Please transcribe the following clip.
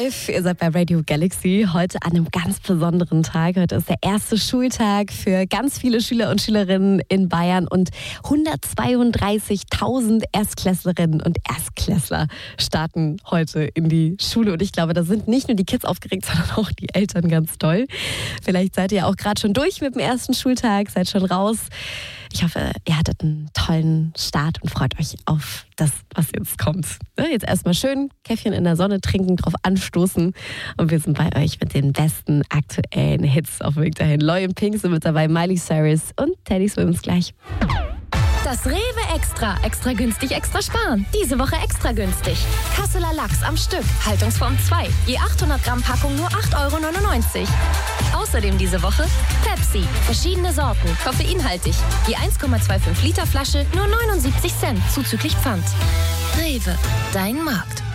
live. Ihr seid bei Radio Galaxy. Heute an einem ganz besonderen Tag. Heute ist der erste Schultag für ganz viele Schüler und Schülerinnen in Bayern. Und 132.000 Erstklässlerinnen und Erstklässler starten heute in die Schule. Und ich glaube, da sind nicht nur die Kids aufgeregt, sondern auch die Eltern ganz doll. Vielleicht seid ihr auch gerade schon durch mit dem ersten Schultag, seid schon raus. Ich hoffe, ihr hattet einen tollen Start und freut euch auf das, was jetzt kommt. Jetzt erstmal schön Käffchen in der Sonne trinken, drauf anstoßen. Und wir sind bei euch mit den besten aktuellen Hits auf dem Weg dahin. Loy und Pink sind mit dabei, Miley Cyrus und Teddy Swims gleich. Das Rewe Extra. Extra günstig, extra sparen. Diese Woche extra günstig. Kasseler Lachs am Stück. Haltungsform 2. Je 800 Gramm Packung nur 8,99 €. Außerdem diese Woche Pepsi. Verschiedene Sorten. Koffeinhaltig. Je 1,25 Liter Flasche nur 79 Cent. Zuzüglich Pfand. Rewe. Dein Markt.